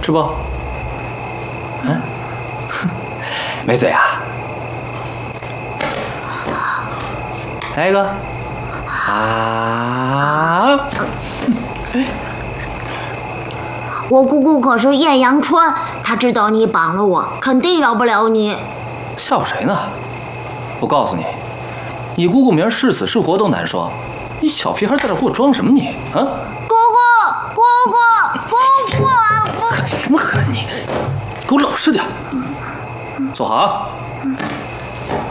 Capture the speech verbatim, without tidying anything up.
吃不？嗯，没嘴啊？来一个。啊！ 我姑姑可是艳阳川，她知道你绑了我，肯定饶不了你。 笑谁呢？我告诉你，你姑姑明儿是死是活都难说，你小屁孩在这给我装什么你啊？ 姑姑，姑姑，姑姑啊！ 喊什么喊你？给我老实点，坐好啊！